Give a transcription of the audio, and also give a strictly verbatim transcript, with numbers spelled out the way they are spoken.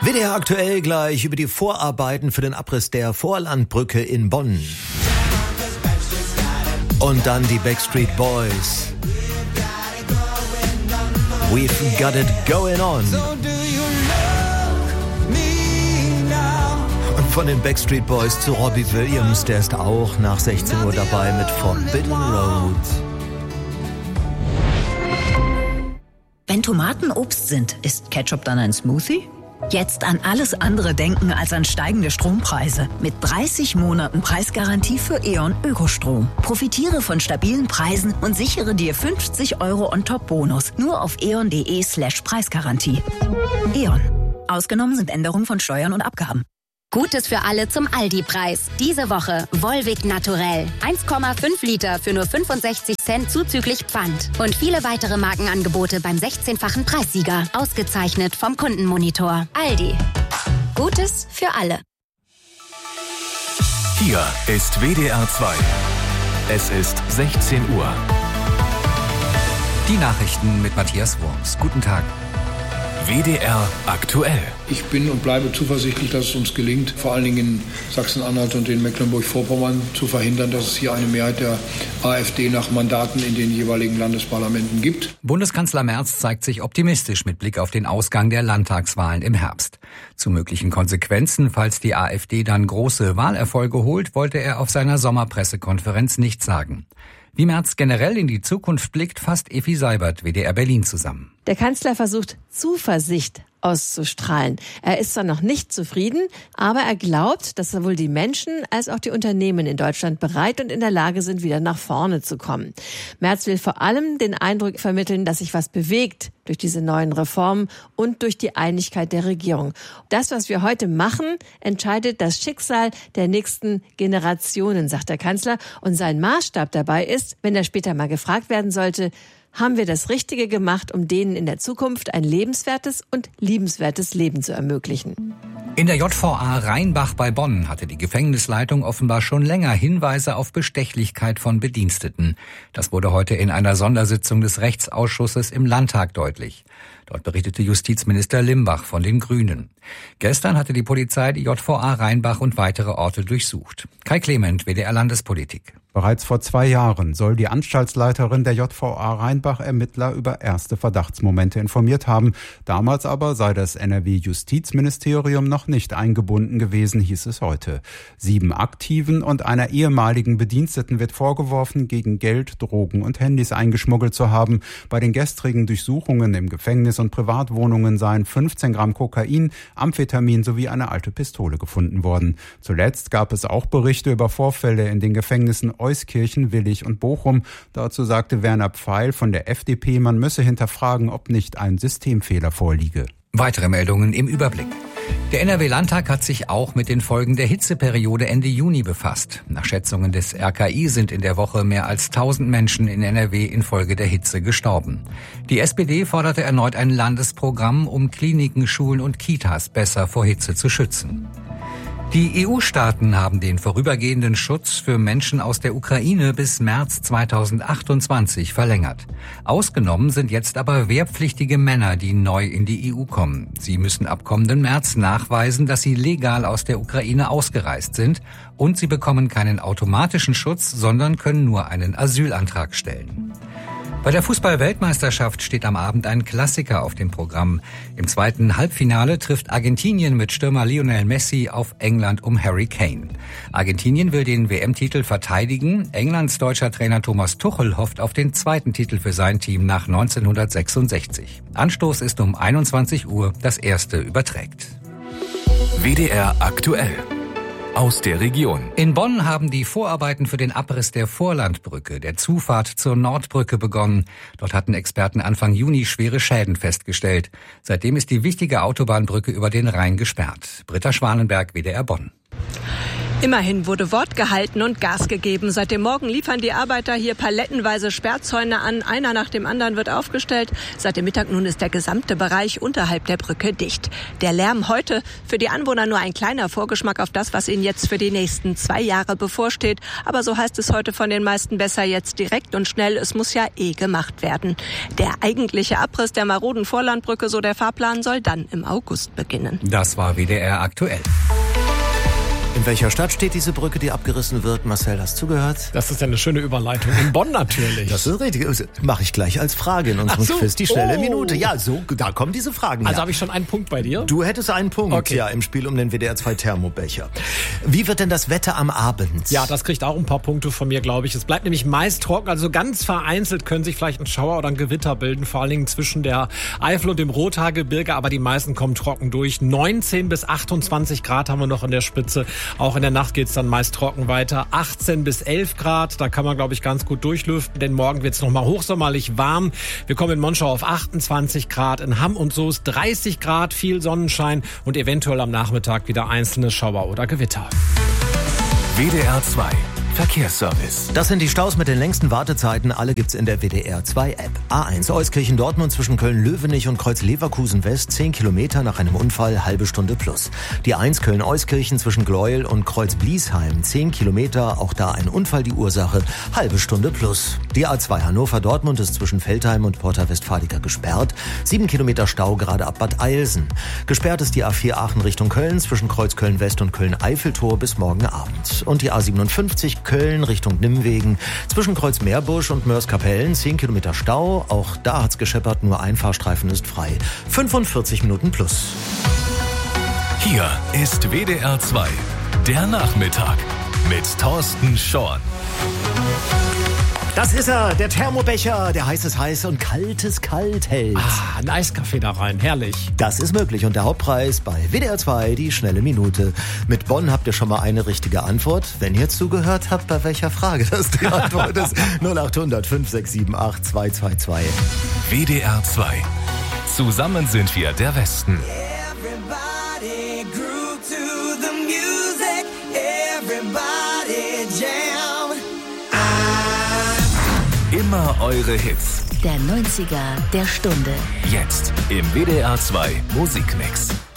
W D R aktuell gleich über die Vorarbeiten für den Abriss der Vorlandbrücke in Bonn. Und dann die Backstreet Boys. We've got it going on. Und von den Backstreet Boys zu Robbie Williams, der ist auch nach sechzehn Uhr dabei mit Forbidden Road. Wenn Tomaten Obst sind, ist Ketchup dann ein Smoothie? Jetzt an alles andere denken als an steigende Strompreise. Mit dreißig Monaten Preisgarantie für E.ON Ökostrom. Profitiere von stabilen Preisen und sichere dir fünfzig Euro On-Top-Bonus. Nur auf eon.de slash Preisgarantie. E.ON. Ausgenommen sind Änderungen von Steuern und Abgaben. Gutes für alle zum Aldi-Preis. Diese Woche Volvic Naturell. eins Komma fünf Liter für nur fünfundsechzig Cent zuzüglich Pfand. Und viele weitere Markenangebote beim sechzehnfachen Preissieger. Ausgezeichnet vom Kundenmonitor. Aldi. Gutes für alle. Hier ist W D R zwei. Es ist sechzehn Uhr. Die Nachrichten mit Matthias Wurms. Guten Tag. W D R aktuell. Ich bin und bleibe zuversichtlich, dass es uns gelingt, vor allen Dingen in Sachsen-Anhalt und in Mecklenburg-Vorpommern zu verhindern, dass es hier eine Mehrheit der AfD nach Mandaten in den jeweiligen Landesparlamenten gibt. Bundeskanzler Merz zeigt sich optimistisch mit Blick auf den Ausgang der Landtagswahlen im Herbst. Zu möglichen Konsequenzen, falls die AfD dann große Wahlerfolge holt, wollte er auf seiner Sommerpressekonferenz nichts sagen. Wie Merz generell in die Zukunft blickt, fasst Effi Seibert, W D R Berlin, zusammen. Der Kanzler versucht, Zuversicht auszustrahlen. Er ist zwar noch nicht zufrieden, aber er glaubt, dass sowohl die Menschen als auch die Unternehmen in Deutschland bereit und in der Lage sind, wieder nach vorne zu kommen. Merz will vor allem den Eindruck vermitteln, dass sich was bewegt durch diese neuen Reformen und durch die Einigkeit der Regierung. Das, was wir heute machen, entscheidet das Schicksal der nächsten Generationen, sagt der Kanzler. Und sein Maßstab dabei ist, wenn er später mal gefragt werden sollte, haben wir das Richtige gemacht, um denen in der Zukunft ein lebenswertes und liebenswertes Leben zu ermöglichen. In der J V A Rheinbach bei Bonn hatte die Gefängnisleitung offenbar schon länger Hinweise auf Bestechlichkeit von Bediensteten. Das wurde heute in einer Sondersitzung des Rechtsausschusses im Landtag deutlich. Dort berichtete Justizminister Limbach von den Grünen. Gestern hatte die Polizei die J V A Rheinbach und weitere Orte durchsucht. Kai Clement, W D R Landespolitik. Bereits vor zwei Jahren soll die Anstaltsleiterin der J V A Rheinbach Ermittler über erste Verdachtsmomente informiert haben. Damals aber sei das N R W-Justizministerium noch nicht eingebunden gewesen, hieß es heute. Sieben aktiven und einer ehemaligen Bediensteten wird vorgeworfen, gegen Geld, Drogen und Handys eingeschmuggelt zu haben. Bei den gestrigen Durchsuchungen im Gefängnis und Privatwohnungen seien fünfzehn Gramm Kokain, Amphetamin sowie eine alte Pistole gefunden worden. Zuletzt gab es auch Berichte über Vorfälle in den Gefängnissen Euskirchen, Willich und Bochum. Dazu sagte Werner Pfeil von der F D P, man müsse hinterfragen, ob nicht ein Systemfehler vorliege. Weitere Meldungen im Überblick. Der N R W-Landtag hat sich auch mit den Folgen der Hitzeperiode Ende Juni befasst. Nach Schätzungen des R K I sind in der Woche mehr als tausend Menschen in N R W infolge der Hitze gestorben. Die S P D forderte erneut ein Landesprogramm, um Kliniken, Schulen und Kitas besser vor Hitze zu schützen. Die E U-Staaten haben den vorübergehenden Schutz für Menschen aus der Ukraine bis März zweitausendachtundzwanzig verlängert. Ausgenommen sind jetzt aber wehrpflichtige Männer, die neu in die E U kommen. Sie müssen ab kommenden März nachweisen, dass sie legal aus der Ukraine ausgereist sind, und sie bekommen keinen automatischen Schutz, sondern können nur einen Asylantrag stellen. Bei der Fußball-Weltmeisterschaft steht am Abend ein Klassiker auf dem Programm. Im zweiten Halbfinale trifft Argentinien mit Stürmer Lionel Messi auf England um Harry Kane. Argentinien will den W M-Titel verteidigen. Englands deutscher Trainer Thomas Tuchel hofft auf den zweiten Titel für sein Team nach neunzehnhundertsechsundsechzig. Anstoß ist um einundzwanzig Uhr, das erste überträgt. W D R aktuell. Aus der Region. In Bonn haben die Vorarbeiten für den Abriss der Vorlandbrücke, der Zufahrt zur Nordbrücke, begonnen. Dort hatten Experten Anfang Juni schwere Schäden festgestellt. Seitdem ist die wichtige Autobahnbrücke über den Rhein gesperrt. Britta Schwanenberg, W D R Bonn. Immerhin wurde Wort gehalten und Gas gegeben. Seit dem Morgen liefern die Arbeiter hier palettenweise Sperrzäune an. Einer nach dem anderen wird aufgestellt. Seit dem Mittag nun ist der gesamte Bereich unterhalb der Brücke dicht. Der Lärm heute für die Anwohner nur ein kleiner Vorgeschmack auf das, was ihnen jetzt für die nächsten zwei Jahre bevorsteht. Aber so heißt es heute von den meisten besser jetzt direkt und schnell. Es muss ja eh gemacht werden. Der eigentliche Abriss der maroden Vorlandbrücke, so der Fahrplan, soll dann im August beginnen. Das war W D R aktuell. In welcher Stadt steht diese Brücke, die abgerissen wird? Marcel, hast du zugehört? Das ist ja eine schöne Überleitung. In Bonn natürlich. Das ist richtig. Mache ich gleich als Frage in unserem so. Quiz. Die schnelle oh. Minute. Ja, so, da kommen diese Fragen Also her. habe ich schon einen Punkt bei dir? Du hättest einen Punkt, okay. ja, im Spiel um den W D R zwei Thermobecher. Wie wird denn das Wetter am Abend? Ja, das kriegt auch ein paar Punkte von mir, glaube ich. Es bleibt nämlich meist trocken, also ganz vereinzelt können sich vielleicht ein Schauer oder ein Gewitter bilden, vor allen Dingen zwischen der Eifel und dem Rothaargebirge, aber die meisten kommen trocken durch. neunzehn bis achtundzwanzig Grad haben wir noch in der Spitze. Auch in der Nacht geht es dann meist trocken weiter. achtzehn bis elf Grad, da kann man, glaube ich, ganz gut durchlüften, denn morgen wird es nochmal hochsommerlich warm. Wir kommen in Monschau auf achtundzwanzig Grad, in Hamm und Soest dreißig Grad, viel Sonnenschein und eventuell am Nachmittag wieder einzelne Schauer oder Gewitter. W D R zwei Verkehrsservice. Das sind die Staus mit den längsten Wartezeiten. Alle gibt's in der W D R zwei App. A eins Euskirchen-Dortmund zwischen Köln-Löwenich und Kreuz-Leverkusen-West. zehn Kilometer nach einem Unfall, halbe Stunde plus. Die eins Köln-Euskirchen zwischen Gleuel und Kreuz-Bliesheim. zehn Kilometer, auch da ein Unfall die Ursache, halbe Stunde plus. Die A zwei Hannover-Dortmund ist zwischen Veltheim und Porta Westfalica gesperrt. sieben Kilometer Stau gerade ab Bad Eilsen. Gesperrt ist die A vier Aachen Richtung Köln zwischen Kreuz Köln-West und Köln-Eiffeltor bis morgen Abend. Und die A siebenundfünfzig Köln Richtung Nimwegen zwischen Kreuz Meerbusch und Mörs-Kapellen, zehn Kilometer Stau. Auch da hat's gescheppert, nur ein Fahrstreifen ist frei. fünfundvierzig Minuten plus. Hier ist W D R zwei, der Nachmittag mit Thorsten Schorn. Das ist er, der Thermobecher, der heißes heiß und kaltes kalt hält. Ah, ein Eiskaffee da rein, herrlich. Das ist möglich und der Hauptpreis bei W D R zwei, die schnelle Minute. Mit Bonn habt ihr schon mal eine richtige Antwort. Wenn ihr zugehört habt, bei welcher Frage das die Antwort ist. null acht hundert fünf sechs sieben acht zwei zwei zwei. W D R zwei. Zusammen sind wir der Westen. Everybody groove to the music. Everybody jam. Immer eure Hits. Der neunziger der Stunde. Jetzt im W D R zwei Musikmix.